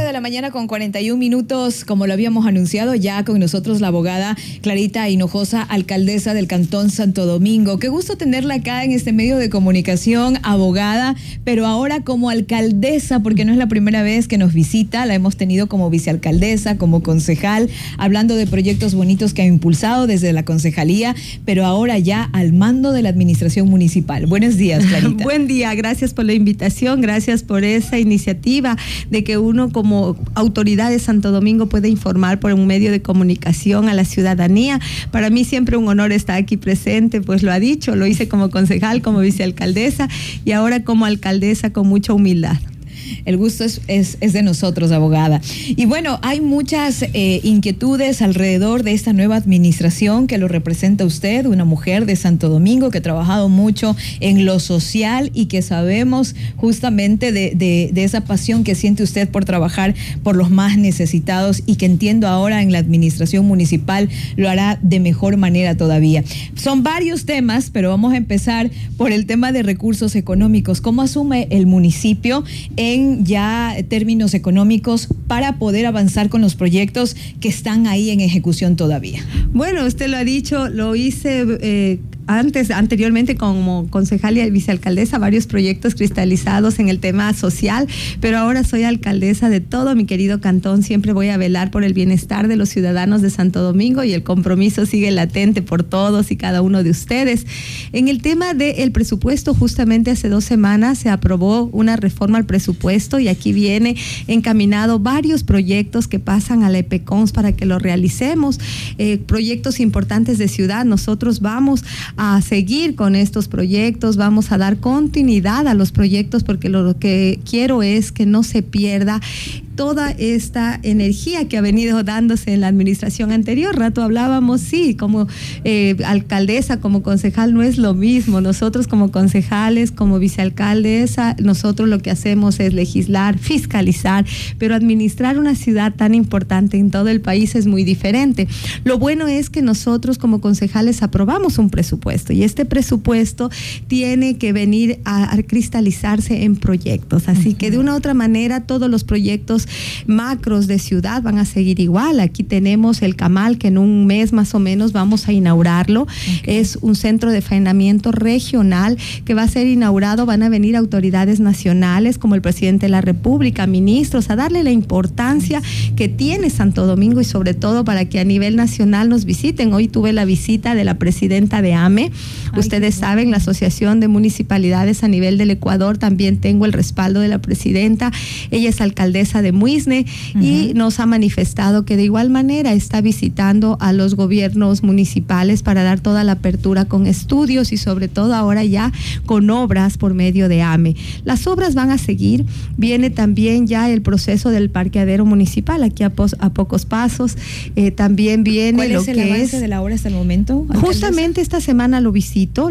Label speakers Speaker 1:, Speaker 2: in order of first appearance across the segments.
Speaker 1: de la mañana con 41 minutos, como lo habíamos anunciado, ya con nosotros la abogada Clarita Hinojosa, alcaldesa del Cantón Santo Domingo. Qué gusto tenerla acá en este medio de comunicación, abogada, pero ahora como alcaldesa, porque no es la primera vez que nos visita, la hemos tenido como vicealcaldesa, como concejal, hablando de proyectos bonitos que ha impulsado desde la concejalía, pero ahora ya al mando de la administración municipal. Buenos días, Clarita.
Speaker 2: Buen día, gracias por la invitación, gracias por esa iniciativa de que uno como autoridad de Santo Domingo puede informar por un medio de comunicación a la ciudadanía. Para mí siempre un honor estar aquí presente, pues lo ha dicho, lo hice como concejal, como vicealcaldesa y ahora como alcaldesa con mucha humildad.
Speaker 1: El gusto es de nosotros, abogada. Y bueno, hay muchas inquietudes alrededor de esta nueva administración que lo representa usted, una mujer de Santo Domingo que ha trabajado mucho en lo social y que sabemos justamente de esa pasión que siente usted por trabajar por los más necesitados y que entiendo ahora en la administración municipal lo hará de mejor manera todavía. Son varios temas, pero vamos a empezar por el tema de recursos económicos. ¿Cómo asume el municipio en ya términos económicos para poder avanzar con los proyectos que están ahí en ejecución todavía?
Speaker 2: Bueno, usted lo ha dicho, lo hice anteriormente como concejal y vicealcaldesa, varios proyectos cristalizados en el tema social, pero ahora soy alcaldesa de todo mi querido cantón. Siempre voy a velar por el bienestar de los ciudadanos de Santo Domingo y el compromiso sigue latente por todos y cada uno de ustedes. En el tema del presupuesto, justamente hace 2 semanas se aprobó una reforma al presupuesto y aquí viene encaminado varios proyectos que pasan a la EPECONS para que lo realicemos, proyectos importantes de ciudad. Nosotros vamos a seguir con estos proyectos, vamos a dar continuidad a los proyectos porque lo que quiero es que no se pierda toda esta energía que ha venido dándose en la administración anterior. Rato hablábamos, sí, como alcaldesa, como concejal no es lo mismo. Nosotros como concejales, como vicealcaldesa, nosotros lo que hacemos es legislar, fiscalizar, pero administrar una ciudad tan importante en todo el país es muy diferente. Lo bueno es que nosotros como concejales aprobamos un presupuesto y este presupuesto tiene que venir a cristalizarse en proyectos. Así que de una u otra manera todos los proyectos macros de ciudad van a seguir igual. Aquí tenemos el Camal, que en un mes más o menos vamos a inaugurarlo. Es un centro de faenamiento regional que va a ser inaugurado. Van a venir autoridades nacionales como el presidente de la República, ministros, a darle la importancia que tiene Santo Domingo y sobre todo para que a nivel nacional nos visiten. Hoy tuve la visita de la presidenta de AME. Ustedes saben, la Asociación de Municipalidades a nivel del Ecuador, también tengo el respaldo de la presidenta. Ella es alcaldesa de Muisne y nos ha manifestado que de igual manera está visitando a los gobiernos municipales para dar toda la apertura con estudios y sobre todo ahora ya con obras por medio de AME. Las obras van a seguir, viene también ya el proceso del parqueadero municipal aquí a pocos pasos, también viene
Speaker 1: ¿Cuál es el avance de la obra hasta el momento, alcaldesa?
Speaker 2: Justamente esta semana lo visito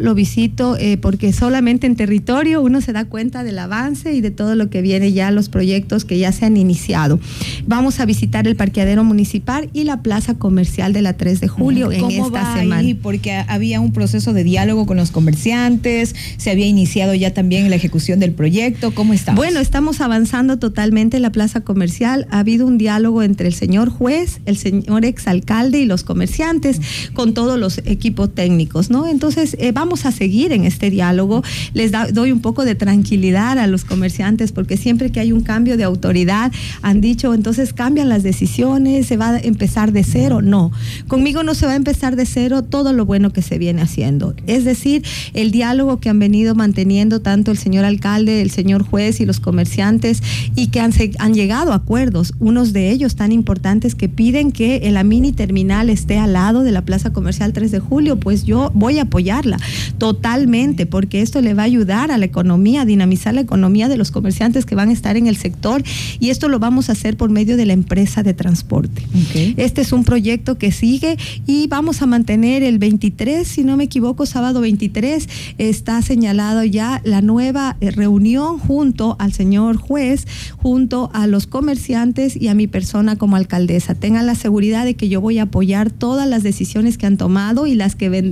Speaker 2: porque solamente en territorio uno se da cuenta del avance y de todo lo que viene ya, los proyectos que ya se han iniciado. Vamos a visitar el parqueadero municipal y la plaza comercial de la 3 de julio en esta semana.
Speaker 1: Ahí? Porque había un proceso de diálogo con los comerciantes, se había iniciado ya también la ejecución del proyecto. ¿Cómo estamos?
Speaker 2: Bueno, estamos avanzando totalmente en la plaza comercial. Ha habido un diálogo entre el señor juez, el señor exalcalde y los comerciantes con todos los equipos técnicos, ¿no? Entonces, vamos a seguir en este diálogo. Les doy un poco de tranquilidad a los comerciantes porque siempre que hay un cambio de autoridad, han dicho, entonces cambian las decisiones, se va a empezar de cero. No, conmigo no se va a empezar de cero todo lo bueno que se viene haciendo. Es decir, el diálogo que han venido manteniendo tanto el señor alcalde, el señor juez y los comerciantes y que han llegado a acuerdos, unos de ellos tan importantes que piden que la mini terminal esté al lado de la plaza comercial 3 de julio, pues yo voy a apoyarla totalmente porque esto le va a ayudar a la economía, a dinamizar la economía de los comerciantes que van a estar en el sector y esto lo vamos a hacer por medio de la empresa de transporte. Este es un proyecto que sigue y vamos a mantener el 23, si no me equivoco, sábado 23, está señalado ya la nueva reunión junto al señor juez, junto a los comerciantes y a mi persona como alcaldesa. Tengan la seguridad de que yo voy a apoyar todas las decisiones que han tomado y las que venimos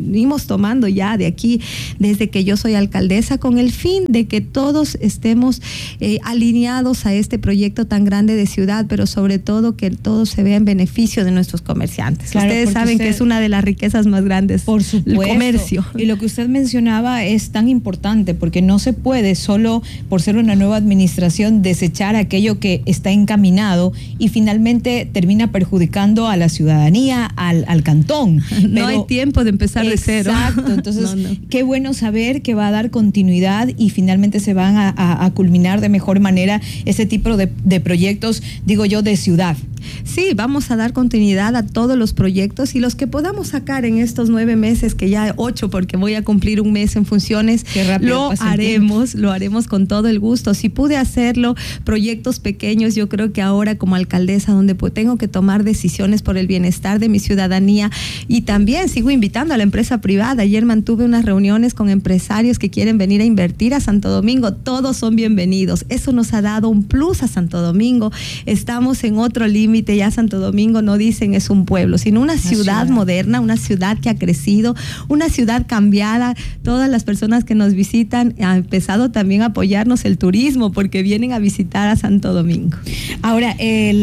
Speaker 2: estamos tomando ya de aquí, desde que yo soy alcaldesa, con el fin de que todos estemos alineados a este proyecto tan grande de ciudad, pero sobre todo que todo se vea en beneficio de nuestros comerciantes. Claro, ustedes saben que es una de las riquezas más grandes,
Speaker 1: por supuesto,
Speaker 2: el comercio.
Speaker 1: Y lo que usted mencionaba es tan importante, porque no se puede solo por ser una nueva administración desechar aquello que está encaminado y finalmente termina perjudicando a la ciudadanía, al cantón.
Speaker 2: No hay tiempo de empezar de cero.
Speaker 1: Exacto, entonces qué bueno saber que va a dar continuidad y finalmente se van a culminar de mejor manera ese tipo de proyectos, digo yo, de ciudad.
Speaker 2: Sí, vamos a dar continuidad a todos los proyectos y los que podamos sacar en estos 9 meses, que ya 8 porque voy a cumplir un mes en funciones, lo haremos con todo el gusto. Si pude hacerlo, proyectos pequeños, yo creo que ahora como alcaldesa, donde tengo que tomar decisiones por el bienestar de mi ciudadanía, y también sigo invitando a la empresa privada. Ayer mantuve unas reuniones con empresarios que quieren venir a invertir a Santo Domingo, todos son bienvenidos. Eso nos ha dado un plus a Santo Domingo. Estamos en otro límite. Ya Santo Domingo no dicen es un pueblo, sino una ciudad moderna, una ciudad que ha crecido, una ciudad cambiada. Todas las personas que nos visitan han empezado también a apoyarnos el turismo porque vienen a visitar a Santo Domingo.
Speaker 1: Ahora,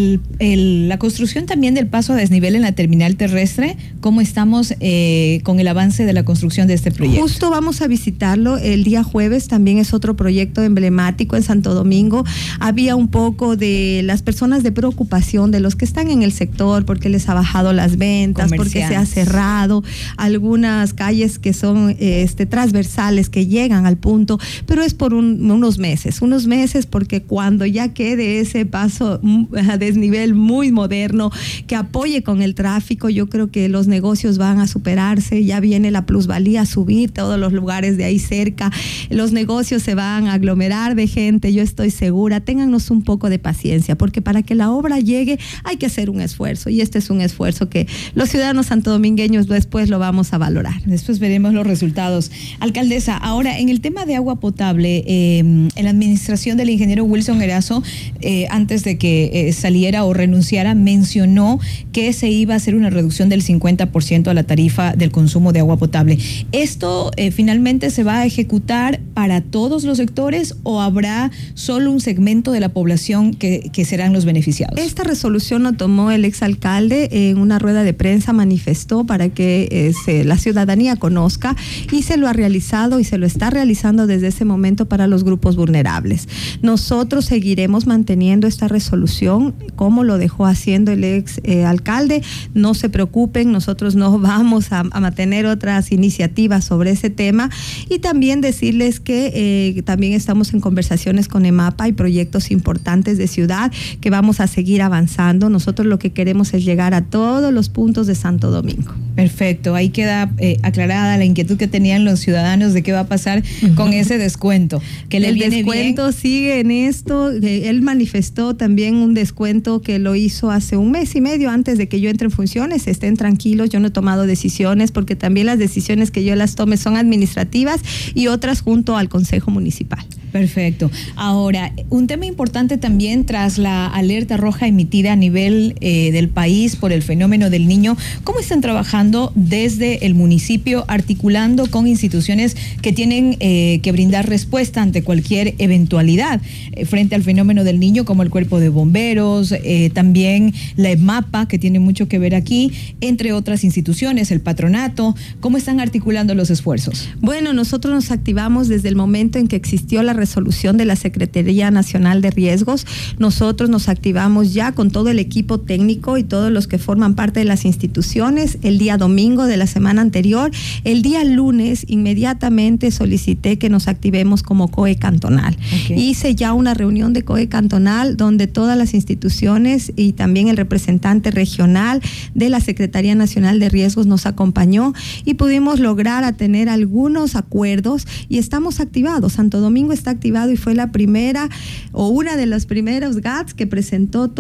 Speaker 1: la construcción también del paso a desnivel en la terminal terrestre, ¿cómo estamos con el avance de la construcción de este proyecto?
Speaker 2: Justo vamos a visitarlo el día jueves, también es otro proyecto emblemático en Santo Domingo. Había un poco de las personas de preocupación de los que están en el sector, porque les ha bajado las ventas, porque se ha cerrado algunas calles que son transversales, que llegan al punto, pero es por unos meses, porque cuando ya quede ese paso a desnivel muy moderno, que apoye con el tráfico, yo creo que los negocios van a superarse, ya viene la plusvalía a subir, todos los lugares de ahí cerca, los negocios se van a aglomerar de gente, yo estoy segura. Téngannos un poco de paciencia, porque para que la obra llegue hay que hacer un esfuerzo, y este es un esfuerzo que los ciudadanos santodomingueños después lo vamos a valorar.
Speaker 1: Después veremos los resultados. Alcaldesa, ahora en el tema de agua potable, en la administración del ingeniero Wilson Erazo, antes de que saliera o renunciara, mencionó que se iba a hacer una reducción del 50% a la tarifa del consumo de agua potable. ¿Esto finalmente se va a ejecutar para todos los sectores o habrá solo un segmento de la población que serán los beneficiados?
Speaker 2: Esta resolución lo tomó el exalcalde en una rueda de prensa, manifestó para que la ciudadanía conozca, y se lo ha realizado y se lo está realizando desde ese momento para los grupos vulnerables. Nosotros seguiremos manteniendo esta resolución como lo dejó haciendo el exalcalde. No se preocupen, nosotros no vamos a mantener otras iniciativas sobre ese tema, y también decirles que también estamos en conversaciones con EMAPA y proyectos importantes de ciudad que vamos a seguir avanzando. Nosotros lo que queremos es llegar a todos los puntos de Santo Domingo.
Speaker 1: Perfecto, ahí queda aclarada la inquietud que tenían los ciudadanos de qué va a pasar con ese descuento. Que
Speaker 2: el descuento sigue en esto. Él manifestó también un descuento que lo hizo hace un mes y medio antes de que yo entre en funciones. Estén tranquilos, yo no he tomado decisiones, porque también las decisiones que yo las tome son administrativas y otras junto al Consejo Municipal.
Speaker 1: Perfecto. Ahora, un tema importante también tras la alerta roja emitida a nivel del país por el fenómeno del Niño. ¿Cómo están trabajando desde el municipio, articulando con instituciones que tienen que brindar respuesta ante cualquier eventualidad frente al fenómeno del Niño, como el Cuerpo de Bomberos, también la EMAPA, que tiene mucho que ver aquí, entre otras instituciones, el patronato? ¿Cómo están articulando los esfuerzos?
Speaker 2: Bueno, nosotros nos activamos desde el momento en que existió la resolución de la Secretaría Nacional de Riesgos. Nosotros nos activamos ya con todo el equipo técnico y todos los que forman parte de las instituciones el día domingo de la semana anterior. El día lunes inmediatamente solicité que nos activemos como COE cantonal. Hice ya una reunión de COE cantonal donde todas las instituciones y también el representante regional de la Secretaría Nacional de Riesgos nos acompañó, y pudimos lograr a tener algunos acuerdos, y estamos activados. Santo Domingo está activado y fue la primera o una de los primeros GATS que presentó toda su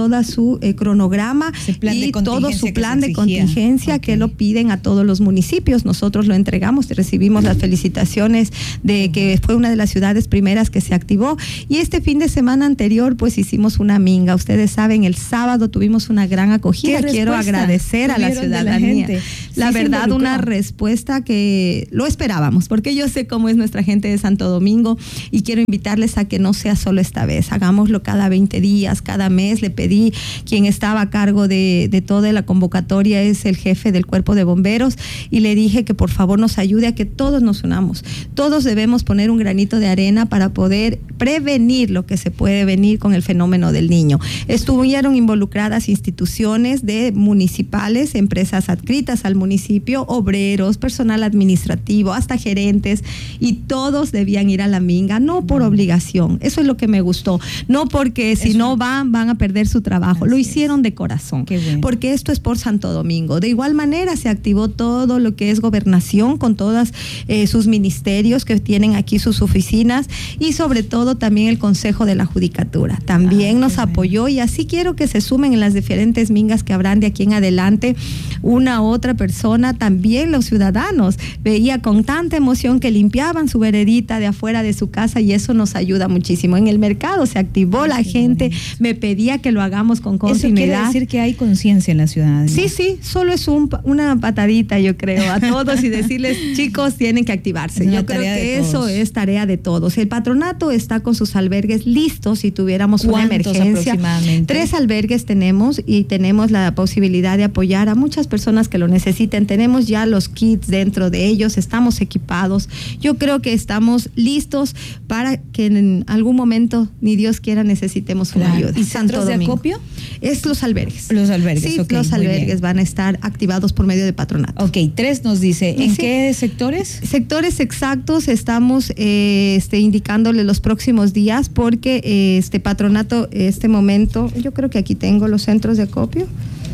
Speaker 2: su cronograma y todo su plan de contingencia que lo piden a todos los municipios. Nosotros lo entregamos, recibimos las felicitaciones de que fue una de las ciudades primeras que se activó, y este fin de semana anterior pues hicimos una minga. Ustedes saben, el sábado tuvimos una gran acogida. Quiero agradecer a la ciudadanía. La verdad, una respuesta que lo esperábamos, porque yo sé cómo es nuestra gente de Santo Domingo, y quiero invitarles a que no sea solo esta vez, hagámoslo cada 20 días, cada mes. Le pedí, quien estaba a cargo de toda la convocatoria es el jefe del Cuerpo de Bomberos, y le dije que por favor nos ayude a que todos nos unamos. Todos debemos poner un granito de arena para poder prevenir lo que se puede venir con el fenómeno del niño. Estuvieron involucradas instituciones municipales, empresas adscritas al municipio, obreros, personal administrativo, hasta gerentes, y todos debían ir a la minga, no por obligación. Eso es lo que me gustó, no porque si no van a perder su trabajo. Lo hicieron de corazón, porque esto es por Santo Domingo. De igual manera se activó todo lo que es gobernación con todas sus ministerios que tienen aquí sus oficinas, y sobre todo también el Consejo de la Judicatura también nos apoyó, y así quiero que se sumen en las diferentes mingas que habrán de aquí en adelante una otra persona. También los ciudadanos veía con tanta emoción que limpiaban su veredita de afuera de su casa, y eso nos ayuda muchísimo. En el mercado se activó la gente, me pedía que lo hagamos con continuidad.
Speaker 1: Eso quiere decir que hay conciencia en la ciudad.
Speaker 2: Sí, solo es una patadita, yo creo, a todos, y decirles, chicos, tienen que activarse. Yo creo que eso es tarea de todos. El patronato está con sus albergues listos si tuviéramos una emergencia. 3 albergues tenemos, y tenemos la posibilidad de apoyar a muchas personas que lo necesiten. Tenemos ya los kits dentro de ellos, estamos equipados. Yo creo que estamos listos para que en algún momento, ni Dios quiera, necesitemos una ayuda.
Speaker 1: ¿Y centros de acopio?
Speaker 2: Es los albergues.
Speaker 1: Los albergues,
Speaker 2: sí, los albergues van a estar activados por medio de patronato.
Speaker 1: 3 nos dice, ¿en qué sectores?
Speaker 2: Sectores exactos estamos indicándole los próximos días, porque este patronato, este momento, yo creo que aquí tengo los centros de acopio.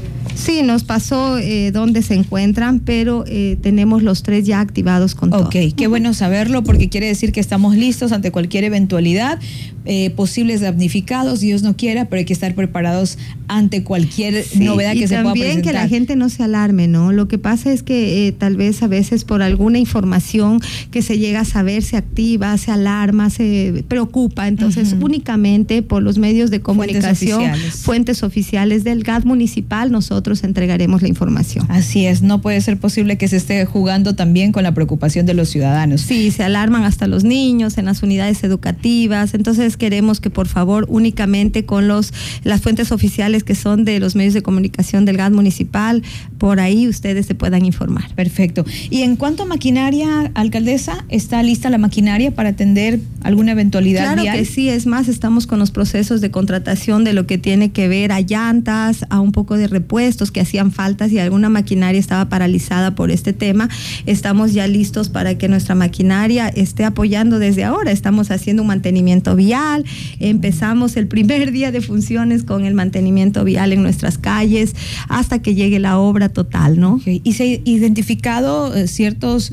Speaker 2: Sí, nos pasó dónde se encuentran, pero tenemos los 3 ya activados con todo.
Speaker 1: Qué bueno saberlo, porque quiere decir que estamos listos ante cualquier eventualidad, posibles damnificados, Dios no quiera, pero hay que estar preparados ante cualquier novedad que se pueda presentar. Y también
Speaker 2: que la gente no se alarme, ¿no? Lo que pasa es que tal vez a veces por alguna información que se llega a saber se activa, se alarma, se preocupa, entonces únicamente por los medios de comunicación, fuentes oficiales del GAD municipal, nosotros entregaremos la información.
Speaker 1: Así es, no puede ser posible que se esté jugando también con la preocupación de los ciudadanos.
Speaker 2: Sí, se alarman hasta los niños en las unidades educativas, entonces queremos que por favor únicamente con las fuentes oficiales que son de los medios de comunicación del GAD municipal, por ahí ustedes se puedan informar.
Speaker 1: Perfecto. Y en cuanto a maquinaria, alcaldesa, ¿está lista la maquinaria para atender alguna eventualidad vial?
Speaker 2: Claro que sí, es más, estamos con los procesos de contratación de lo que tiene que ver a llantas, a un poco de repuestos que hacían falta, si alguna maquinaria estaba paralizada por este tema. Estamos ya listos para que nuestra maquinaria esté apoyando desde ahora. Estamos haciendo un mantenimiento vial, empezamos el primer día de funciones con el mantenimiento vial en nuestras calles hasta que llegue la obra total, ¿no?
Speaker 1: ¿Y se ha identificado ciertas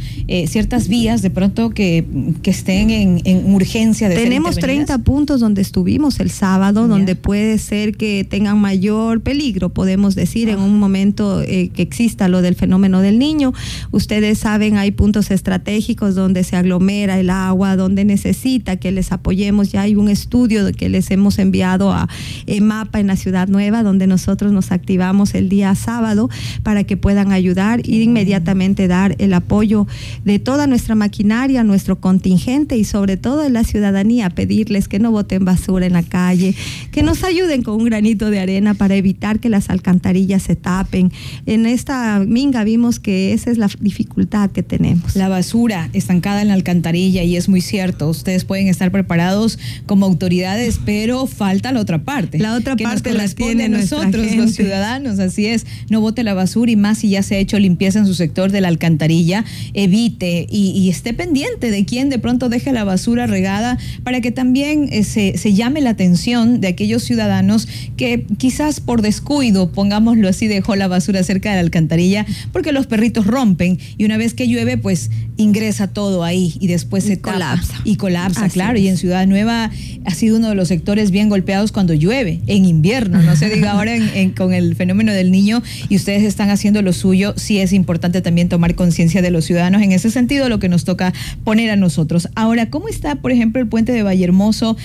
Speaker 1: vías de pronto que estén en urgencia de
Speaker 2: Tenemos 30 puntos donde estuvimos el sábado, donde puede ser que tengan mayor peligro, podemos decir, en un momento que exista lo del fenómeno del niño. Ustedes saben, hay puntos estratégicos donde se aglomera el agua, donde necesita que les apoyemos. Ya hay un estudio que les hemos enviado a MAPA en la Ciudad Nueva, donde nosotros nos activamos el día sábado para que puedan ayudar y inmediatamente dar el apoyo de toda nuestra maquinaria, nuestro contingente, y sobre todo de la ciudadanía, pedirles que no boten basura en la calle, que nos ayuden con un granito de arena para evitar que las alcantarillas se tapen. En esta minga vimos que esa es la dificultad que tenemos.
Speaker 1: La basura estancada en la alcantarilla, y es muy cierto, ustedes pueden estar preparados como autoridades, pero falta la otra parte.
Speaker 2: La otra
Speaker 1: que
Speaker 2: parte
Speaker 1: nos corresponde a nosotros, los ciudadanos, así es. No bote la basura, y más si ya se ha hecho limpieza en su sector de la alcantarilla, evite y esté pendiente de quién de pronto deje la basura regada, para que también se llame la atención de aquellos ciudadanos que quizás por descuido, pongámoslo así, dejó la basura cerca de la alcantarilla porque los perritos rompen, y una vez que llueve pues ingresa todo ahí y después se
Speaker 2: colapsa.
Speaker 1: Y colapsa,
Speaker 2: Así
Speaker 1: claro.
Speaker 2: es.
Speaker 1: Y en Ciudad Nueva ha sido uno de los sectores bien golpeados cuando llueve, en invierno, no se diga ahora con el fenómeno del Niño, y ustedes están haciendo lo suyo. Sí es importante también tomar conciencia de los ciudadanos en ese sentido, lo que nos toca poner a nosotros. Ahora, ¿cómo está, por ejemplo, el puente de Vallehermoso,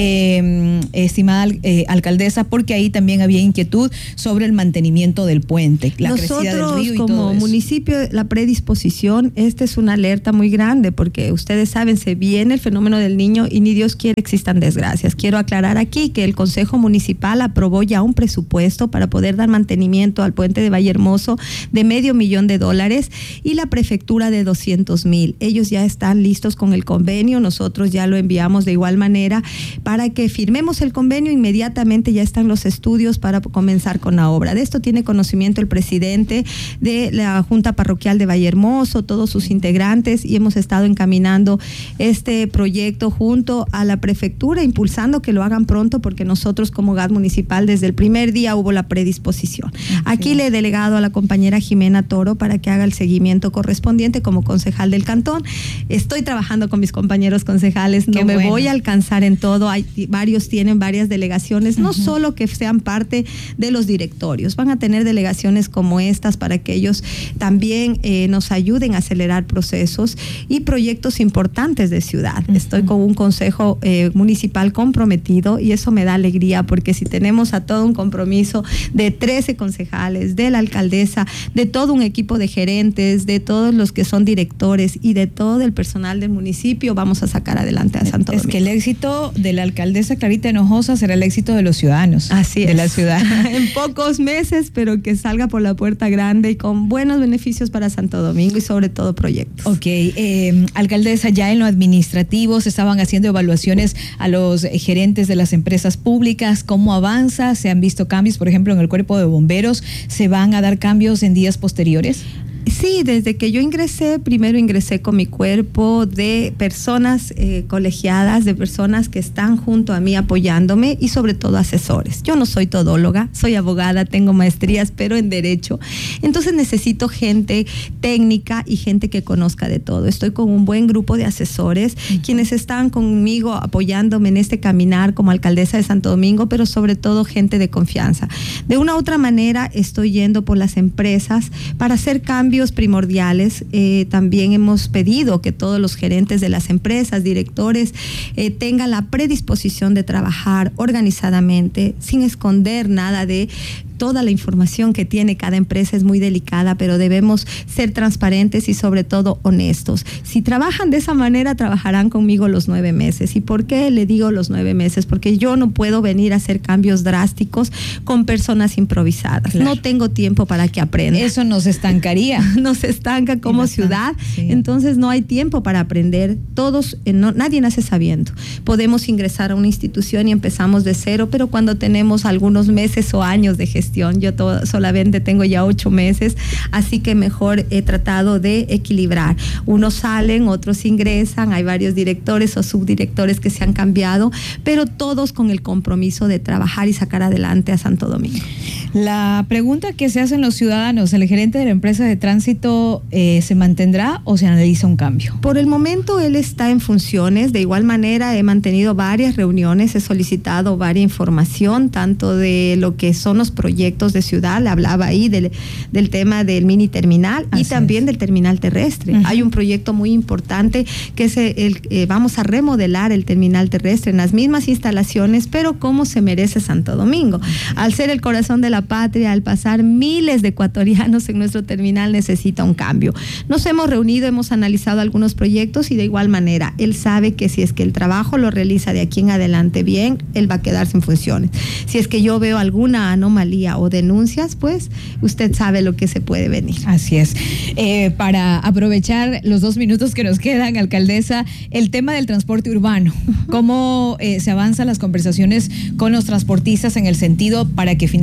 Speaker 1: estimada alcaldesa? Porque ahí también había inquietud sobre el mantenimiento del puente, la crecida del río y todo eso.
Speaker 2: Nosotros como municipio, la predisposición, esta es una alerta muy grande, porque ustedes saben, se viene el fenómeno del Niño y ni Dios quiere existan desgracias. Quiero aclarar aquí que el Consejo Municipal aprobó ya un presupuesto para poder dar mantenimiento al puente de Vallehermoso de $500,000 y la prefectura de 200,000. Ellos ya están listos con el convenio, nosotros ya lo enviamos de igual manera para que firmemos el convenio. Inmediatamente ya están los estudios para comenzar con la obra. De esto tiene conocimiento el presidente de la Junta Parroquial de Vallehermoso, todos sus integrantes, y hemos estado encaminando este proyecto junto a la prefectura, impulsando que lo hagan pronto, porque nosotros como GAD municipal desde el primer día hubo la predisposición. Okay. Aquí le he delegado a la compañera Jimena Toro para que haga el seguimiento correspondiente como concejal del cantón. Estoy trabajando con mis compañeros concejales, no me voy a alcanzar en todo. Varios tienen varias delegaciones, no solo que sean parte de los directorios, van a tener delegaciones como estas para que ellos también nos ayuden a acelerar procesos y proyectos importantes de ciudad. Estoy con un consejo municipal comprometido y eso me da alegría, porque si tenemos a todo un compromiso de 13 concejales, de la alcaldesa, de todo un equipo de gerentes, de todos los que son directores y de todo el personal del municipio, vamos a sacar adelante a Santo Domingo.
Speaker 1: Es que el éxito de la alcaldesa Clarita Hinojosa será el éxito de los ciudadanos.
Speaker 2: Así
Speaker 1: de
Speaker 2: es.
Speaker 1: La ciudad.
Speaker 2: En pocos meses, pero que salga por la puerta grande y con buenos beneficios para Santo Domingo y sobre todo proyectos.
Speaker 1: Ok, alcaldesa, ya en lo administrativo se estaban haciendo evaluaciones a los gerentes de las empresas públicas. ¿Cómo avanza? ¿Se han visto cambios, por ejemplo, en el cuerpo de bomberos? ¿Se van a dar cambios en días posteriores?
Speaker 2: Sí, desde que yo ingresé, primero ingresé con mi cuerpo de personas colegiadas, de personas que están junto a mí apoyándome y sobre todo asesores. Yo no soy todóloga, soy abogada, tengo maestrías, pero en derecho. Entonces necesito gente técnica y gente que conozca de todo. Estoy con un buen grupo de asesores, quienes están conmigo apoyándome en este caminar como alcaldesa de Santo Domingo, pero sobre todo gente de confianza. De una u otra manera estoy yendo por las empresas para hacer cambios primordiales. También hemos pedido que todos los gerentes de las empresas, directores, tengan la predisposición de trabajar organizadamente, sin esconder nada de toda la información que tiene cada empresa. Es muy delicada, pero debemos ser transparentes y sobre todo honestos. Si trabajan de esa manera, trabajarán conmigo los 9 meses. ¿Y por qué le digo los 9 meses? Porque yo no puedo venir a hacer cambios drásticos con personas improvisadas. Claro. No tengo tiempo para que aprendan.
Speaker 1: Eso nos estancaría.
Speaker 2: Nos estanca como ciudad. Sí. Entonces no hay tiempo para aprender. Todos, nadie nace sabiendo. Podemos ingresar a una institución y empezamos de cero, pero cuando tenemos algunos meses o años de gestión, yo solamente tengo ya 8 meses, así que mejor he tratado de equilibrar. Unos salen, otros ingresan, hay varios directores o subdirectores que se han cambiado, pero todos con el compromiso de trabajar y sacar adelante a Santo Domingo.
Speaker 1: La pregunta que se hacen los ciudadanos, ¿el gerente de la empresa de tránsito se mantendrá o se analiza un cambio?
Speaker 2: Por el momento él está en funciones. De igual manera he mantenido varias reuniones, he solicitado varias información, tanto de lo que son los proyectos de ciudad, le hablaba ahí del tema del mini terminal. Así y también del terminal terrestre. Hay un proyecto muy importante que es vamos a remodelar el terminal terrestre en las mismas instalaciones, pero como se merece Santo Domingo. Al ser el corazón de la patria, al pasar miles de ecuatorianos en nuestro terminal, necesita un cambio. Nos hemos reunido, hemos analizado algunos proyectos y de igual manera él sabe que si es que el trabajo lo realiza de aquí en adelante bien, él va a quedarse en funciones. Si es que yo veo alguna anomalía o denuncias, pues usted sabe lo que se puede venir.
Speaker 1: Así es. Para aprovechar los 2 minutos que nos quedan, alcaldesa, el tema del transporte urbano, ¿cómo se avanzan las conversaciones con los transportistas en el sentido para que finalmente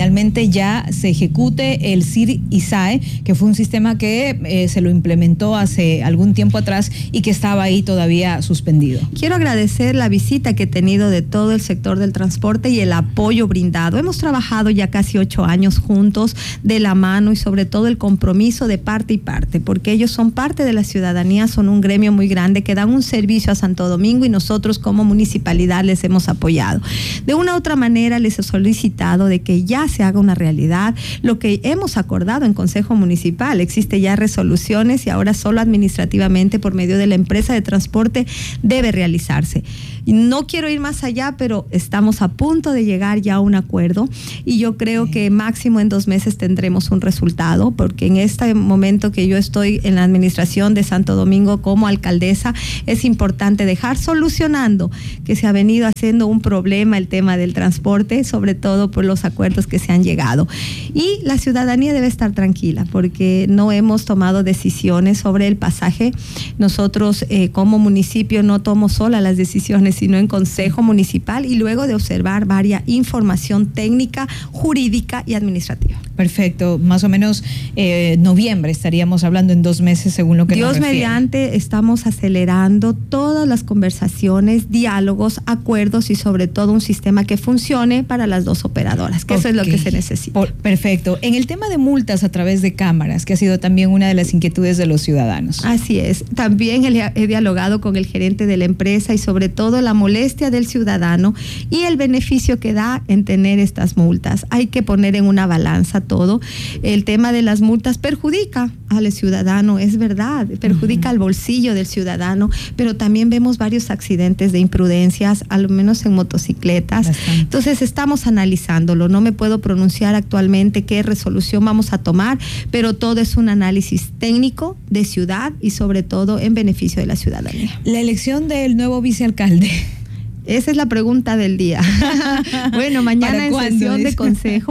Speaker 1: que ya se ejecute el CIR-ISAE, que fue un sistema que se lo implementó hace algún tiempo atrás y que estaba ahí todavía suspendido.
Speaker 2: Quiero agradecer la visita que he tenido de todo el sector del transporte y el apoyo brindado. Hemos trabajado ya casi 8 años juntos de la mano y sobre todo el compromiso de parte y parte, porque ellos son parte de la ciudadanía, son un gremio muy grande que dan un servicio a Santo Domingo y nosotros como municipalidad les hemos apoyado. De una u otra manera les he solicitado de que ya se haga una realidad lo que hemos acordado en Consejo Municipal. Existe ya resoluciones y ahora solo administrativamente por medio de la empresa de transporte debe realizarse. Y no quiero ir más allá, pero estamos a punto de llegar ya a un acuerdo y yo creo que máximo en 2 meses tendremos un resultado, porque en este momento que yo estoy en la administración de Santo Domingo como alcaldesa, es importante dejar solucionando que se ha venido haciendo un problema el tema del transporte, sobre todo por los acuerdos que se han llegado. Y la ciudadanía debe estar tranquila porque no hemos tomado decisiones sobre el pasaje. Nosotros como municipio no tomo sola las decisiones, sino en Consejo Municipal y luego de observar varias información técnica, jurídica y administrativa.
Speaker 1: Perfecto, más o menos noviembre estaríamos hablando, en 2 meses según lo que nos refiere.
Speaker 2: Dios mediante, estamos acelerando todas las conversaciones, diálogos, acuerdos y sobre todo un sistema que funcione para las 2 operadoras, que eso es lo que se necesita.
Speaker 1: Perfecto. En el tema de multas a través de cámaras, que ha sido también una de las inquietudes de los ciudadanos.
Speaker 2: Así es. También he dialogado con el gerente de la empresa y sobre todo la molestia del ciudadano y el beneficio que da en tener estas multas. Hay que poner en una balanza todo. El tema de las multas perjudica al ciudadano, es verdad, perjudica al bolsillo del ciudadano, pero también vemos varios accidentes de imprudencias, al menos en motocicletas. Bastante. Entonces estamos analizándolo. No me puedo pronunciar actualmente qué resolución vamos a tomar, pero todo es un análisis técnico de ciudad y sobre todo en beneficio de la ciudadanía.
Speaker 1: La elección del nuevo vicealcalde.
Speaker 2: Esa es la pregunta del día. Bueno, mañana en sesión de consejo,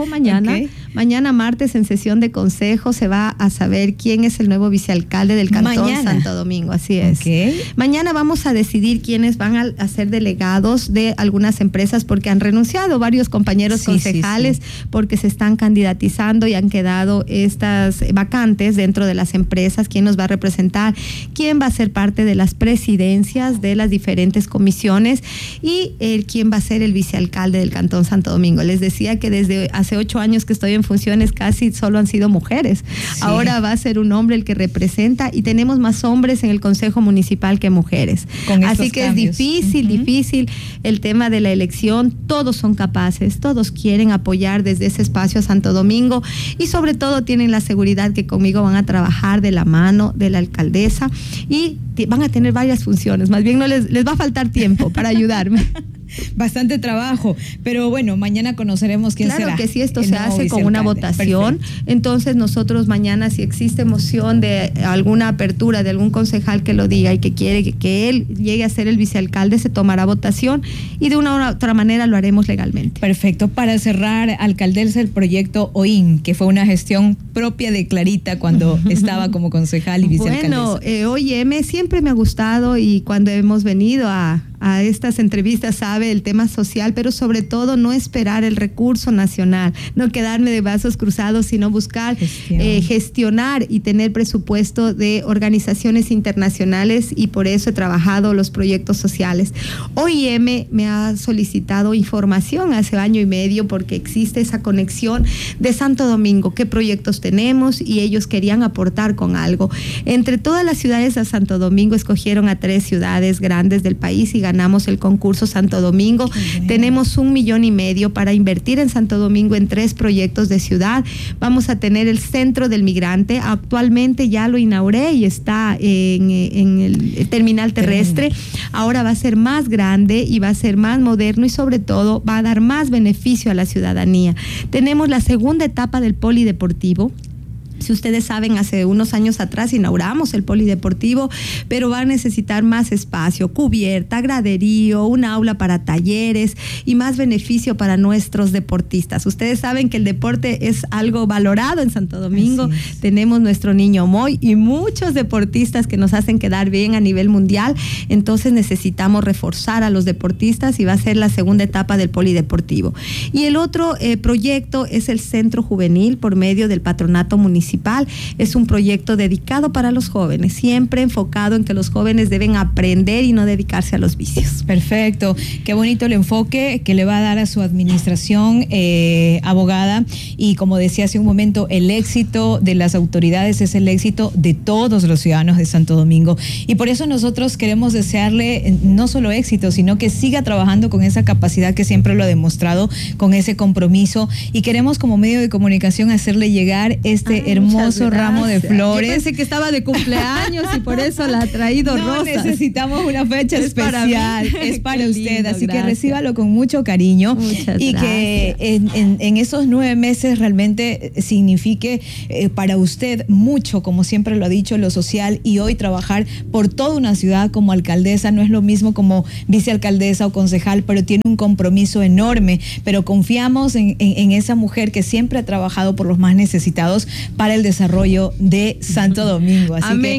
Speaker 2: mañana martes en sesión de consejo se va a saber quién es el nuevo vicealcalde del Cantón Santo Domingo, así es. Mañana vamos a decidir quiénes van a ser delegados de algunas empresas porque han renunciado varios compañeros concejales porque se están candidatizando y han quedado estas vacantes dentro de las empresas. ¿Quién nos va a representar? ¿Quién va a ser parte de las presidencias de las diferentes comisiones? Y quién va a ser el vicealcalde del Cantón Santo Domingo. Les decía que desde hace 8 años que estoy en funciones casi solo han sido mujeres. Sí. Ahora va a ser un hombre el que representa y tenemos más hombres en el Consejo Municipal que mujeres. Así que cambios. Es difícil el tema de la elección. Todos son capaces, todos quieren apoyar desde ese espacio a Santo Domingo y sobre todo tienen la seguridad que conmigo van a trabajar de la mano de la alcaldesa y van a tener varias funciones. Más bien no les va a faltar tiempo para ayudarme.
Speaker 1: Bastante trabajo, pero bueno, mañana conoceremos quién será.
Speaker 2: Claro que sí, esto se hace con una votación. Perfecto. Entonces nosotros mañana, si existe moción de alguna apertura de algún concejal que lo diga y que quiere que él llegue a ser el vicealcalde, se tomará votación y de una u otra manera lo haremos legalmente.
Speaker 1: Perfecto. Para cerrar, alcaldesa, el proyecto OIM, que fue una gestión propia de Clarita cuando estaba como concejal y vicealcaldesa.
Speaker 2: Bueno, OIM siempre me ha gustado y cuando hemos venido a estas entrevistas sabe el tema social, pero sobre todo no esperar el recurso nacional, no quedarme de brazos cruzados, sino buscar gestionar y tener presupuesto de organizaciones internacionales y por eso he trabajado los proyectos sociales. OIM me ha solicitado información hace 1 año y medio porque existe esa conexión de Santo Domingo, qué proyectos tenemos y ellos querían aportar con algo. Entre todas las ciudades de Santo Domingo escogieron a 3 ciudades grandes del país y ganamos el concurso Santo Domingo. Tenemos 1,5 millones para invertir en Santo Domingo en 3 proyectos de ciudad. Vamos a tener el Centro del Migrante. Actualmente ya lo inauguré y está en el terminal terrestre. Ahora va a ser más grande y va a ser más moderno y sobre todo va a dar más beneficio a la ciudadanía. Tenemos la segunda etapa del polideportivo. Si ustedes saben, hace unos años atrás inauguramos el polideportivo, pero va a necesitar más espacio, cubierta, graderío, un aula para talleres y más beneficio para nuestros deportistas. Ustedes saben que el deporte es algo valorado en Santo Domingo. Tenemos nuestro niño Moy y muchos deportistas que nos hacen quedar bien a nivel mundial. Entonces necesitamos reforzar a los deportistas y va a ser la segunda etapa del polideportivo. Y el otro proyecto es el Centro Juvenil por medio del Patronato Municipal. Es un proyecto dedicado para los jóvenes, siempre enfocado en que los jóvenes deben aprender y no dedicarse a los vicios.
Speaker 1: Perfecto, qué bonito el enfoque que le va a dar a su administración, abogada, y como decía hace un momento, el éxito de las autoridades es el éxito de todos los ciudadanos de Santo Domingo, y por eso nosotros queremos desearle no solo éxito, sino que siga trabajando con esa capacidad que siempre lo ha demostrado, con ese compromiso, y queremos como medio de comunicación hacerle llegar este hermoso ramo de flores.
Speaker 2: Yo pensé que estaba de cumpleaños y por eso la ha traído rosas.
Speaker 1: Necesitamos una fecha especial. Es para usted,
Speaker 2: lindo,
Speaker 1: así
Speaker 2: gracias.
Speaker 1: Que recíbalo con mucho cariño.
Speaker 2: Muchas
Speaker 1: y
Speaker 2: gracias.
Speaker 1: Que en esos 9 meses realmente signifique para usted mucho, como siempre lo ha dicho, lo social, y hoy trabajar por toda una ciudad como alcaldesa. No es lo mismo como vicealcaldesa o concejal, pero tiene un compromiso enorme, pero confiamos en esa mujer que siempre ha trabajado por los más necesitados para el desarrollo de Santo Domingo. Así
Speaker 2: Amén.
Speaker 1: Que